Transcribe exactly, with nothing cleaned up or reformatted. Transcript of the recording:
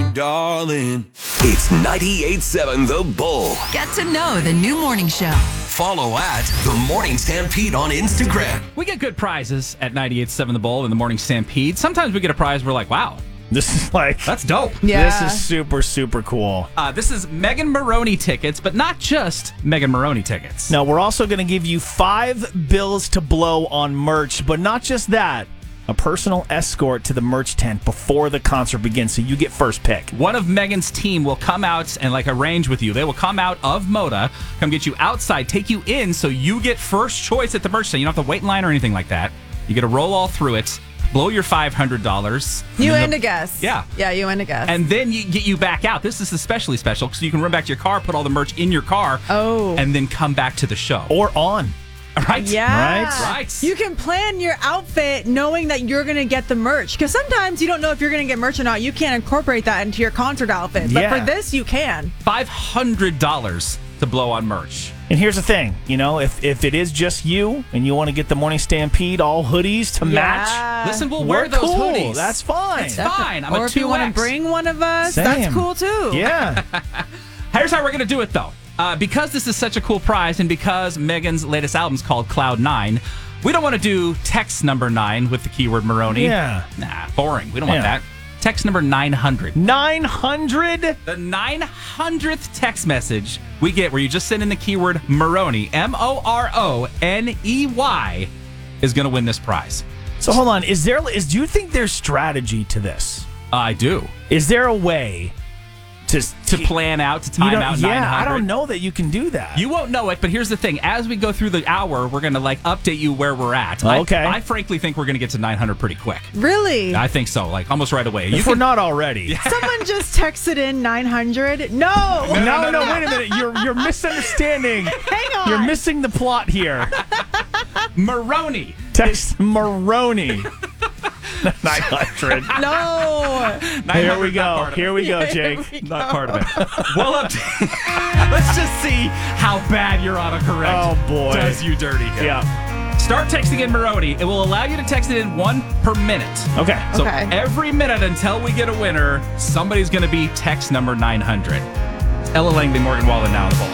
darling. It's ninety-eight point seven The Bull. Get to know the new morning show. Follow at The Morning Stampede on Instagram. We get good prizes at ninety-eight point seven The Bull in the Morning Stampede. Sometimes we get a prize we're like, wow, This is like, that's dope. Yeah. this is super, super cool. Uh, this is Megan Maroney tickets, but not just Megan Maroney tickets. Now, we're also going to give you five bills to blow on merch, but not just that. A personal escort to the merch tent before the concert begins, so you get first pick. One of Megan's team will come out and like arrange with you. They will come out of Moda, come get you outside, take you in, so you get first choice at the merch tent. You don't have to wait in line or anything like that. You get to roll all through it, blow your five hundred dollars. You and and the- a guess. Yeah. Yeah, you and a guess. And then you get you back out. This is especially special because you can run back to your car, put all the merch in your car, Oh. and then come back to the show. Or on. Right? Yeah. Right? Right. You can plan your outfit knowing that you're going to get the merch. Because sometimes you don't know if you're going to get merch or not. You can't incorporate that into your concert outfit. But Yeah. for this, you can. five hundred dollars to blow on merch. And here's the thing, you know, if if it is just you and you want to get the Morning Stampede all hoodies to match, Yeah. Listen, we'll we're wear those cool. hoodies. That's fine. It's fine. I'm or a if you want to two X. bring one of us, Same. that's cool too. Yeah. Here's how we're going to do it, though. Uh, because this is such a cool prize and because Megan's latest album's called Cloud Nine, we don't want to do text number nine with the keyword Maroney. Yeah. Nah, boring. We don't want Yeah. that. Text number nine hundred. nine hundred? The nine hundredth text message we get where you just send in the keyword Maroney, M O R O N E Y, is going to win this prize. So hold on, is there is do you think there's strategy to this? I do. Is there a way to To plan out, to time you don't- out yeah, nine hundred. I don't know that you can do that. You won't know it, but here's the thing. As we go through the hour, we're going to like update you where we're at. I- Okay. I, frankly think we're going to get to nine hundred pretty quick. Really? I think so, like almost right away. You if we're can- not already. Someone just texted in nine hundred. No. No, no, wait a minute. You're you're misunderstanding. Hang on. You're missing the plot here. Maroney. Text Maroney. nine hundred. No. Here we not part go. of it. Here we go, Here Jake. we Not go. part of it. We'll update. Let's just see how bad your autocorrect Oh, boy. does you dirty here. Yeah. Start texting in Maroney. It will allow you to text it in one per minute. Okay. So Okay. every minute until we get a winner, somebody's going to be text number nine hundred. Ella Langley, Morgan Wallen now.